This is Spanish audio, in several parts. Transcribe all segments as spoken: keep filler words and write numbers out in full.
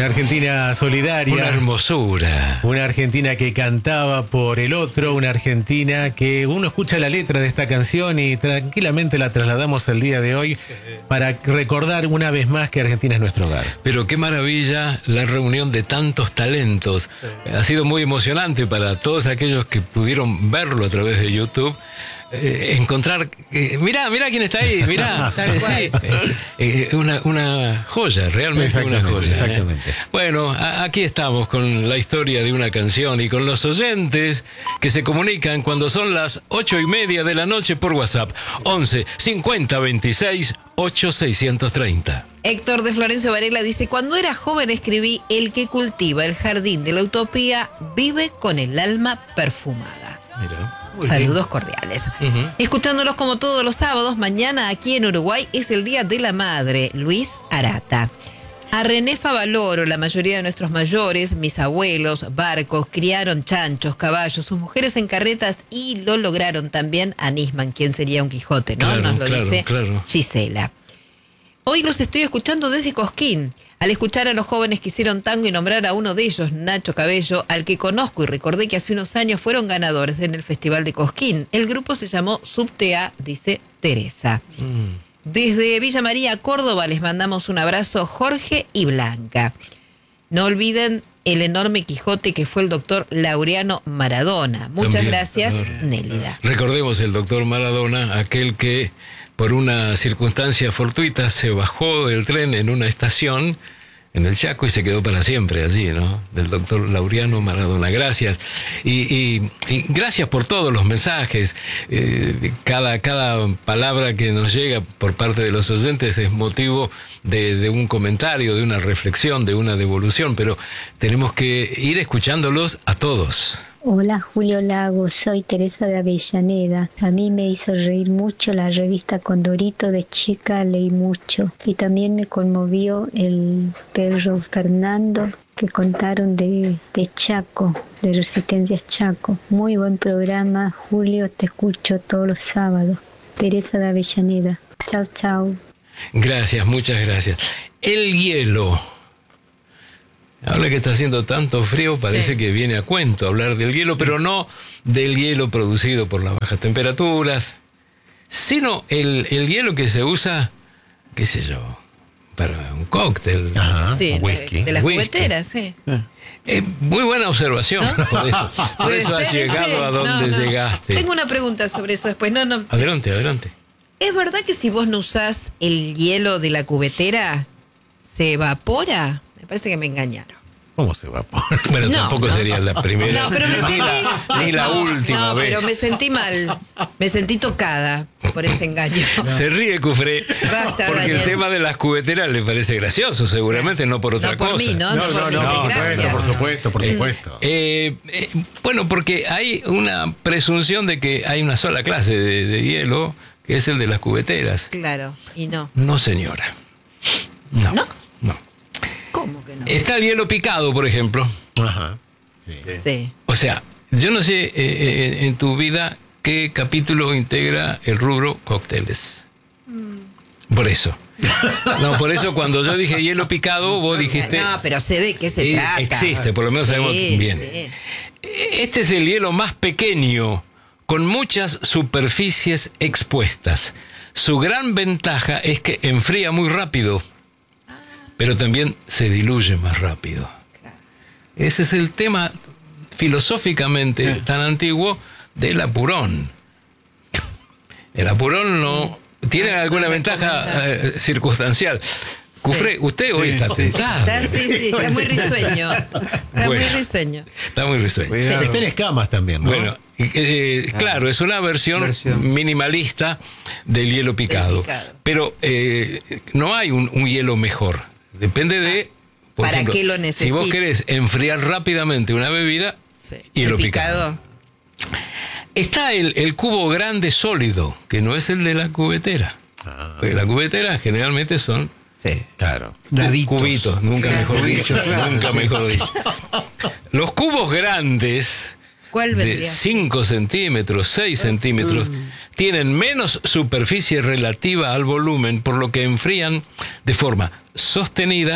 Argentina solidaria. Una hermosura. Una Argentina que cantaba por el otro, una Argentina que uno escucha la letra de esta canción y tranquilamente la trasladamos al día de hoy para recordar una vez más que Argentina es nuestro hogar. Pero qué maravilla la reunión de tantos talentos. Sí. Ha sido muy emocionante para todos aquellos que pudieron verlo a través de YouTube. Eh, encontrar, eh, mirá, mirá quién está ahí, mirá, eh, sí, eh, eh, una, una joya, realmente una joya. Exactamente. Eh. Bueno, a, aquí estamos con la historia de una canción y con los oyentes que se comunican cuando son las ocho y media de la noche por WhatsApp, once cincuenta veintiséis ocho seiscientos treinta. Héctor de Florencio Varela dice: cuando era joven escribí: el que cultiva el jardín de la utopía vive con el alma perfumada. Mira. Saludos cordiales. Uh-huh. Escuchándolos como todos los sábados, mañana aquí en Uruguay es el Día de la Madre. Luis Arata. A René Favaloro, la mayoría de nuestros mayores, mis abuelos, barcos, criaron chanchos, caballos, sus mujeres en carretas y lo lograron también a Nisman, quien sería un Quijote, ¿no? Claro, Nos lo claro, dice claro. Gisela. Hoy los estoy escuchando desde Cosquín. Al escuchar a los jóvenes que hicieron tango y nombrar a uno de ellos, Nacho Cabello, al que conozco y recordé que hace unos años fueron ganadores en el Festival de Cosquín. El grupo se llamó Subtea, dice Teresa. Mm. Desde Villa María, Córdoba, les mandamos un abrazo, Jorge y Blanca. No olviden el enorme Quijote que fue el doctor Laureano Maradona. Muchas También, gracias, no, Nélida. Recordemos el doctor Maradona, aquel que por una circunstancia fortuita se bajó del tren en una estación en el Chaco y se quedó para siempre allí, ¿no? Del doctor Laureano Maradona. Gracias. Y, y, y gracias por todos los mensajes. Eh, cada, cada palabra que nos llega por parte de los oyentes es motivo de, de un comentario, de una reflexión, de una devolución, pero tenemos que ir escuchándolos a todos. Hola Julio Lagos, soy Teresa de Avellaneda. A mí me hizo reír mucho la revista Condorito, de chica leí mucho. Y también me conmovió el perro Fernando que contaron de, de Chaco, de Resistencias Chaco. Muy buen programa, Julio, te escucho todos los sábados. Teresa de Avellaneda. Chau, chau. Gracias, muchas gracias. El hielo. Ahora que está haciendo tanto frío, parece sí. que viene a cuento hablar del hielo, pero no del hielo producido por las bajas temperaturas, sino el, el hielo que se usa, qué sé yo, para un cóctel, Ajá, sí, un whisky. De, de las whisky. cubeteras, sí. Eh, muy buena observación, ¿no? por eso, por eso has llegado sí. a donde no, no. llegaste. Tengo una pregunta sobre eso después. No, no. Adelante, adelante. ¿Es verdad que si vos no usás el hielo de la cubetera, se evapora? Me parece que me engañaron. ¿Cómo se evapora? Bueno, no, tampoco no. sería la primera, no, pero me ni, sentí, la, ni la no, última no, vez. Pero me sentí mal, me sentí tocada por ese engaño. No. Se ríe Cufré, Basta, porque Daniel. El tema de las cubeteras le parece gracioso, seguramente, no por otra no por cosa. Mí, no, no, no, por no, mí, no, gracias. por supuesto, por supuesto. Eh, eh, bueno, porque hay una presunción de que hay una sola clase de, de hielo, que es el de las cubeteras. Claro, y no. No, señora. No. ¿No? No. ¿Cómo que no? Está el hielo picado, por ejemplo. Ajá. Sí. sí. O sea, yo no sé eh, eh, en tu vida qué capítulo integra el rubro cócteles. Mm. Por eso. No, por eso cuando yo dije hielo picado, vos dijiste... No, pero sé de qué se trata. Existe, por lo menos sí, sabemos bien. Sí. Este es el hielo más pequeño, con muchas superficies expuestas. Su gran ventaja es que enfría muy rápido, pero también se diluye más rápido. Claro. Ese es el tema filosóficamente eh. tan antiguo del apurón. El apurón no tiene no, alguna no ventaja eh, circunstancial. Sí. Cufré, usted hoy sí, está tentado. Está, sí, sí, está muy risueño. Está bueno, muy risueño. Está muy risueño. Cuidado. Está en escamas también, ¿no? Bueno, eh, claro, es una versión, versión minimalista del hielo picado. picado. Pero eh, no hay un, un hielo mejor. Depende de... Por ¿Para ejemplo, qué lo necesitas? Si vos querés enfriar rápidamente una bebida, sí. hielo el picado. picado. Está el, el cubo grande sólido, que no es el de la cubetera. Ah. Porque la cubetera generalmente son... Sí, claro. Daditos. Cubitos, nunca claro. mejor dicho. Claro. Nunca mejor dicho. Los cubos grandes, ¿cuál de cinco centímetros, seis centímetros, mm. tienen menos superficie relativa al volumen, por lo que enfrían de forma sostenida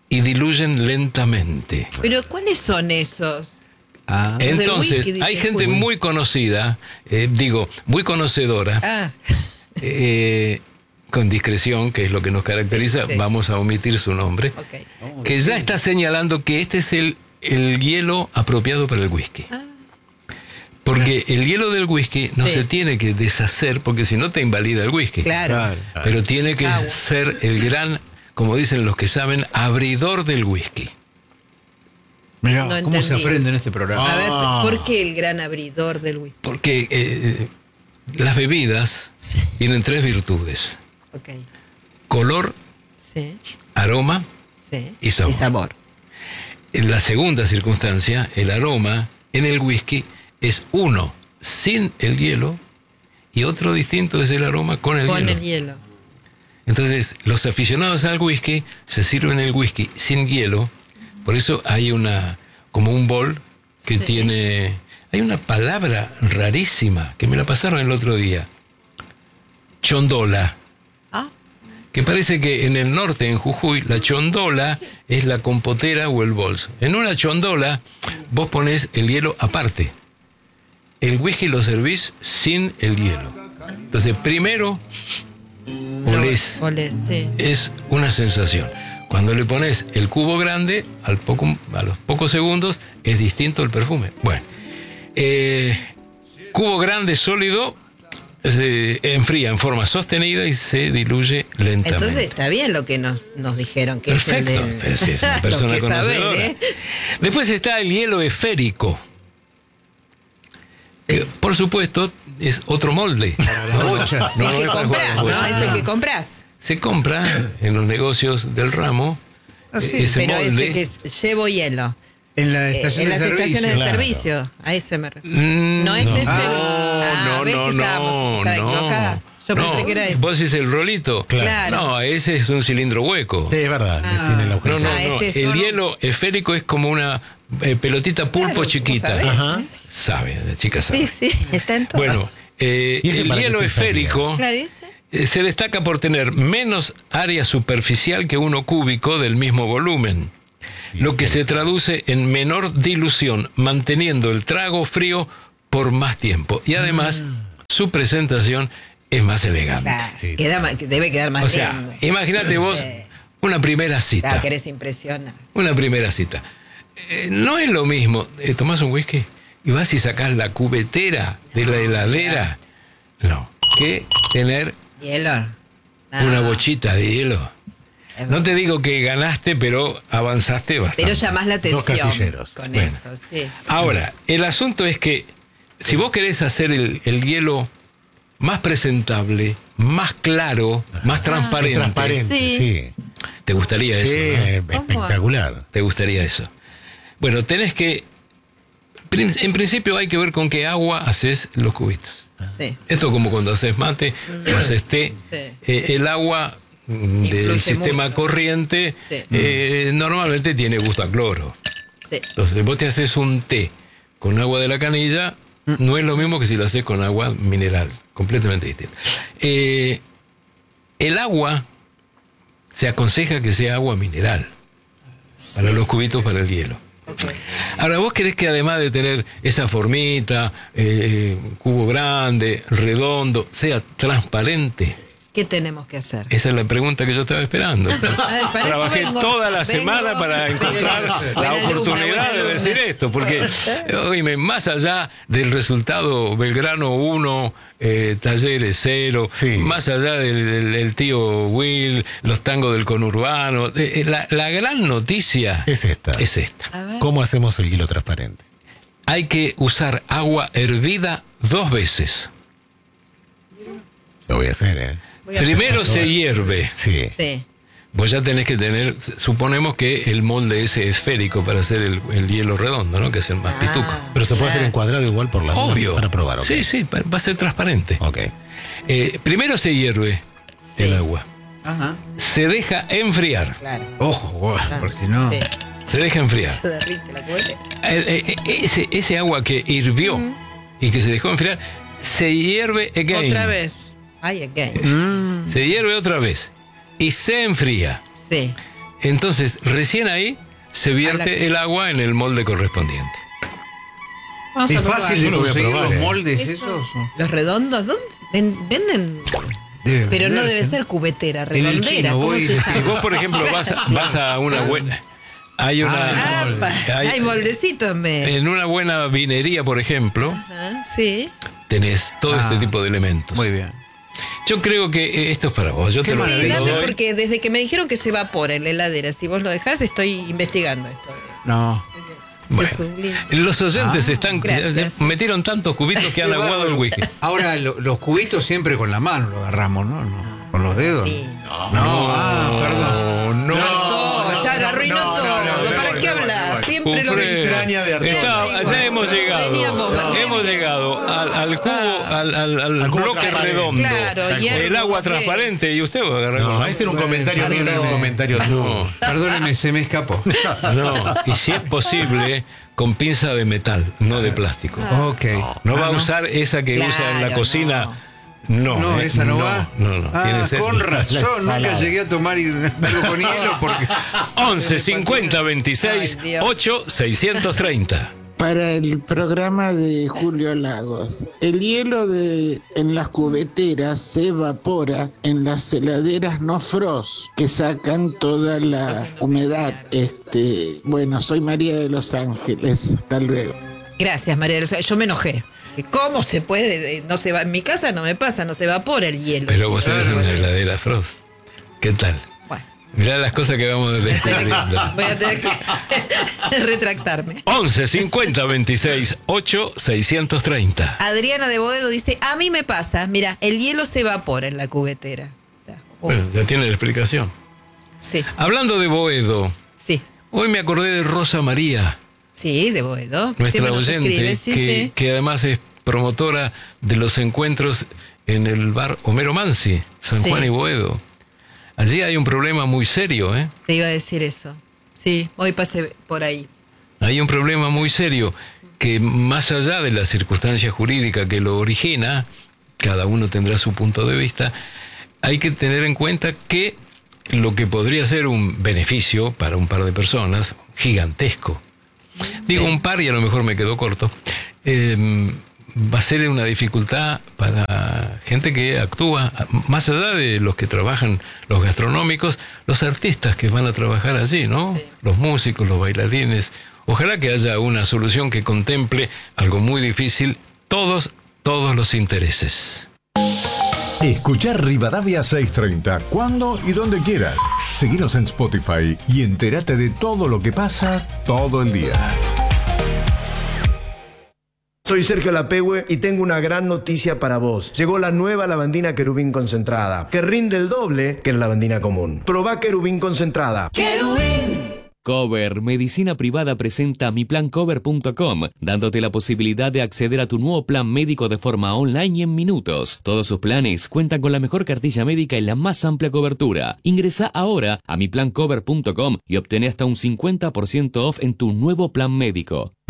y diluyen lentamente. Pero ¿cuáles son esos? Ah. del Entonces, whisky, dice, hay gente uy. muy conocida, eh, digo, muy conocedora, Ah, eh, con discreción, que es lo que nos caracteriza, Sí, sí. vamos a omitir su nombre, ok. que ya está señalando que este es el, el hielo apropiado para el whisky. Ah. Porque el hielo del whisky no Sí. se tiene que deshacer, porque si no te invalida el whisky. Claro. Claro. Pero tiene que Agua. ser el gran, como dicen los que saben, abridor del whisky. Mirá, No cómo se entendí. aprende en este programa. A ver, Ah. ¿por qué el gran abridor del whisky? Porque eh, las bebidas Sí. tienen tres virtudes: Ok. color, Sí, aroma sí. y sabor. Y sabor. En la segunda circunstancia, el aroma en el whisky es uno sin el hielo y otro distinto es el aroma con el Con hielo. el hielo. Entonces, los aficionados al whisky se sirven el whisky sin hielo. Por eso hay una, como un bol que Sí. tiene, hay una palabra rarísima que me la pasaron el otro día. Chondola. Ah, Que parece que en el norte, en Jujuy, la chondola es la compotera o el bolso. En una chondola vos ponés el hielo aparte. El whisky lo servís sin el hielo. Entonces, primero, olés. olés, sí. Es una sensación. Cuando le pones el cubo grande, al poco, a los pocos segundos, es distinto el perfume. Bueno, eh, cubo grande sólido se enfría en forma sostenida y se diluye lentamente. Entonces está bien lo que nos, nos dijeron que Perfecto, es el del... pero sí, es una persona Lo que conocedora. saben, ¿eh? Después está el hielo esférico, que por supuesto es otro molde. La bocha. No, el que no es para comprás, jugar a ¿no? la Es bocha. el que comprás. Se compra en los negocios del ramo Ah, sí. eh, ese Pero molde. ese que es, llevo hielo. En la Eh, estación en de las servicio. estaciones de Claro. servicio. A ese me refiero. Mm, No es ese. No, Ah, no, ¿ves no, que estábamos, no, estaba no. equivocada? Yo No, pensé que era ese. ¿Vos decís el rolito? Claro. No, ese es un cilindro hueco. Sí, es verdad. Ah. Tiene el No, agujero. no, Ah, no. este es El solo- hielo esférico es como una eh, pelotita pulpo Claro, chiquita. ¿vos sabés? Ajá. Sabe, la chica sabe. Sí, sí, está en todo. Bueno, eh, ¿Y ese el para qué hielo se usaría? esférico Claro, ese. eh, se destaca por tener menos área superficial que uno cúbico del mismo volumen, lo que se traduce en menor dilución, manteniendo el trago frío por más tiempo. Y además, su presentación es más elegante. Claro, Sí, queda más- debe quedar más O sea, lindo. imagínate vos Sí. una primera cita. Claro, querés impresionar. Una primera cita. Eh, no es lo mismo. Eh, ¿Tomás un whisky? Y vas y sacás la cubetera de la heladera. No. Que tener Hielo. Ah, una bochita de hielo. es No verdad. te digo que ganaste, pero avanzaste bastante. Pero llamás la Dos atención casilleros. con Bueno. eso, sí. Ahora, el asunto es que si vos querés hacer el, el hielo más presentable, más claro, más Es transparente, transparente, Sí. sí. te gustaría Sí, eso, ¿no? eh, ¿Cómo? espectacular. ¿Te gustaría eso? Bueno, tenés que... prin- En principio hay que ver con qué agua haces los cubitos. Sí. Esto como cuando haces mate o haces té. Sí. Eh, el agua mm, del Influye sistema mucho. corriente Sí. eh, normalmente tiene gusto a cloro. Sí. Entonces, vos te haces un té con agua de la canilla, no es lo mismo que si lo haces con agua mineral, completamente distinto. Eh, el agua se aconseja que sea agua mineral para los cubitos para el hielo. Ok. Ahora, vos querés que además de tener esa formita, eh, cubo grande, redondo, sea transparente. ¿Qué tenemos que hacer? Esa es la pregunta que yo estaba esperando. para eso Trabajé vengo- toda la vengo- semana para encontrar vengo- la buena alumna, oportunidad buena de alumna. decir esto, porque, oíme, más allá del resultado Belgrano uno, eh, Talleres cero, Sí. más allá del, del- del tío Will, los tangos del conurbano, eh, eh, la, la gran noticia Es esta. es esta. A ver. ¿Cómo hacemos el hielo transparente? Hay que usar agua hervida dos veces. Lo voy a hacer, ¿eh? Voy a Primero probar. se hierve. Sí. Sí. Vos ya tenés que tener, suponemos que el molde ese esférico para hacer el, el hielo redondo, ¿no? Que es el más Ah. pituco. Pero se puede hacer Claro. en cuadrado igual por la duda, Obvio. para probar. ¿ok? Sí, sí, pa- va a ser transparente. Ok. Eh, primero se hierve Sí. el agua. Ajá. Se deja enfriar. Claro. Ojo, guau, Claro. porque si no. Sí. Se deja enfriar. Se derrite la cubeta. El- eh, eh, ese, ese agua que hirvió y que se dejó enfriar, se hierve again. Otra vez. Ay, again. Mm. Se hierve otra vez. Y se enfría. Sí. Entonces, recién ahí se vierte la- el agua en el molde correspondiente. Vamos ¿Es a probar. fácil de Yo lo voy a conseguir probar, los eh. moldes Eso. esos? ¿Los redondos? ¿Dónde? Ven- venden, Debe pero no venderse, debe ser cubetera, el redondera. chino ¿Cómo voy- se Si llama? vos, por ejemplo, vas a, vas a una buena... Hay una... Ah, Apa, hay- hay moldecitos en vez. en una buena vinería, por ejemplo, Ajá, sí. tenés todo Ah, este tipo de elementos. Muy bien. Yo creo que eh, esto es para vos. Yo Qué te lo, Sí, te lo dame doy. porque desde que me dijeron que se evapora en la heladera, si vos lo dejás, estoy investigando esto. No. Bueno, Se sublima. los oyentes Ah, están gracias. metieron tantos cubitos que han aguado el whisky. Ahora, lo- los cubitos siempre con la mano lo agarramos, ¿no? No, con los dedos. Sí. No, ah, perdón. No, Todo, ya lo arruinó no, no, todo. no, no, ¿Para no, qué no, no, hablas? no. Siempre lo Ufre, extraña de Arturo. está- ya hemos llegado. Veníamos, veníamos. Hemos llegado al, al cubo, al, al- al Al cubo bloque transparente. redondo. Claro, Tal hierro, el agua tres. transparente y usted va a agarrar No, con- ese era un comentario mío, no era un Perdón. comentario tuyo. Perdóneme, se me escapó. No, y si es posible, con pinza de metal, no de plástico. Ok. No Ah, va a usar esa que Claro, usa en la no. cocina. No, No, eh, esa no, va. No, no. Ah, tiene que ser- con razón, nunca ensalada. llegué a tomar y- algo con hielo porque. once cincuenta veintiséis Ay, Dios. ocho seiscientos treinta. Para el programa de Julio Lagos, el hielo de, en las cubeteras se evapora en las heladeras no frost, que sacan toda la humedad. Este, bueno, soy María de Los Ángeles. Hasta luego. Gracias, María del Sol. Yo me enojé. Que ¿Cómo se puede? No se va, en mi casa no me pasa, no se evapora el hielo. Pero vos tenés Claro. una heladera Frost. ¿Qué tal? Bueno, Mirá las cosas que vamos descubriendo. voy a tener que retractarme. once cincuenta veintiséis ocho seiscientos treinta. Adriana de Boedo dice, a mí me pasa, mira, el hielo se evapora en la cubetera. Oh, Bueno, ya tiene la explicación. sí, Hablando de Boedo, sí, hoy me acordé de Rosa María, sí, de Boedo. nuestra Siempre nos oyente, escribe, sí, que, sí. que además es promotora de los encuentros en el bar Homero Mansi, San Sí. Juan y Boedo. Allí hay un problema muy serio, ¿eh? Te iba a decir eso. Sí, hoy pasé por ahí. Hay un problema muy serio que más allá de la circunstancia jurídica que lo origina, cada uno tendrá su punto de vista, hay que tener en cuenta que lo que podría ser un beneficio para un par de personas, gigantesco, digo un par y a lo mejor me quedo corto, eh, va a ser una dificultad para gente que actúa, más allá de los que trabajan, los gastronómicos, los artistas que van a trabajar allí, ¿no? Sí. Los músicos, los bailarines. Ojalá que haya una solución que contemple algo muy difícil, todos, todos los intereses. Escuchar Rivadavia seiscientos treinta cuando y donde quieras. Seguinos en Spotify y entérate de todo lo que pasa todo el día. Soy Sergio Lapehue y tengo una gran noticia para vos. Llegó la nueva lavandina Querubín concentrada, que rinde el doble que la lavandina común. Probá Querubín concentrada. Cover Medicina Privada presenta mi plan cover punto com, dándote la posibilidad de acceder a tu nuevo plan médico de forma online y en minutos. Todos sus planes cuentan con la mejor cartilla médica y la más amplia cobertura. Ingresa ahora a mi plan cover punto com y obtené hasta un cincuenta por ciento off en tu nuevo plan médico.